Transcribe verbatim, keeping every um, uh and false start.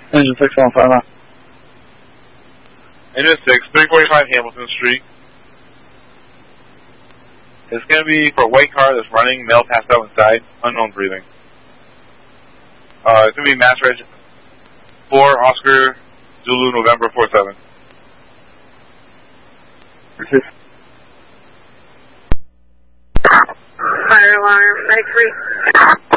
Engine six one five nine. Engine six, three forty-five Hamilton Street. It's going to be for a white car that's running, male passed out inside, unknown breathing. Uh, it's going to be Mass Reg four Oscar Zulu November four seven. Fire alarm, ninety-three.